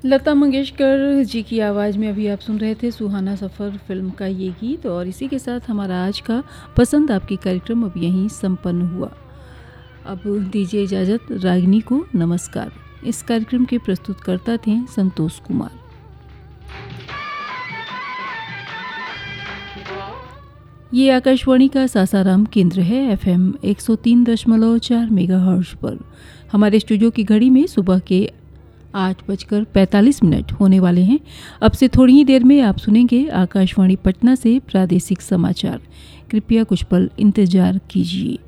लता मंगेशकर जी की आवाज़ में अभी आप सुन रहे थे सुहाना सफ़र फिल्म का ये गीत। और इसी के साथ हमारा आज का पसंद आपकी कार्यक्रम अब यहीं संपन्न हुआ। अब दीजिए इजाज़त, रागिनी को नमस्कार। इस कार्यक्रम के प्रस्तुतकर्ता थे संतोष कुमार। ये आकाशवाणी का सासाराम केंद्र है, FM 103.4 मेगाहर्ट्ज़ पर। हमारे स्टूडियो की घड़ी में सुबह के 8:45 होने वाले हैं। अब से थोड़ी ही देर में आप सुनेंगे आकाशवाणी पटना से प्रादेशिक समाचार। कृपया कुछ पल इंतजार कीजिए।